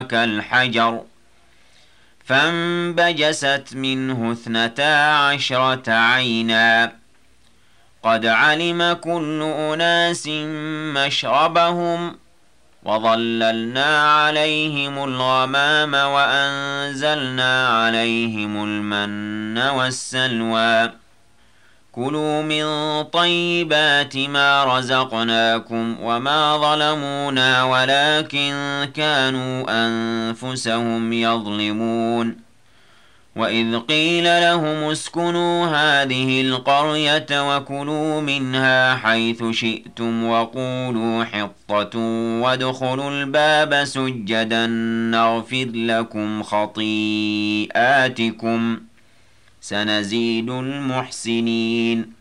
كالحجر فانبجست منه 12 عينا قد علم كل أناس مشربهم وظللنا عليهم الغمام وأنزلنا عليهم المن والسلوى كلوا من طيبات ما رزقناكم وما ظلمونا ولكن كانوا أنفسهم يظلمون وإذ قيل لهم اسكنوا هذه القرية وكلوا منها حيث شئتم وقولوا حطة وادخلوا الباب سجدا نغفر لكم خطيئاتكم سنزيد المحسنين